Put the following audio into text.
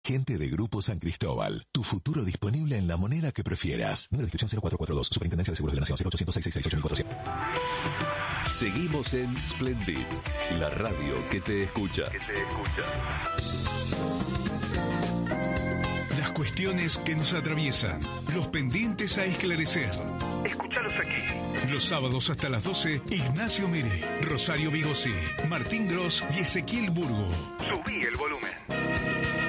Gente de Grupo San Cristóbal. Tu futuro disponible en la moneda que prefieras. Número de inscripción 0442. Superintendencia de Seguros de la Nación. 0800 666 8400. Seguimos en Splendid, la radio que te escucha. Las cuestiones que nos atraviesan, los pendientes a esclarecer. Escúchalos aquí. Los sábados hasta las 12, Ignacio Mere, Rosario Vigosí, Martín Gross y Ezequiel Burgo. Subí el volumen.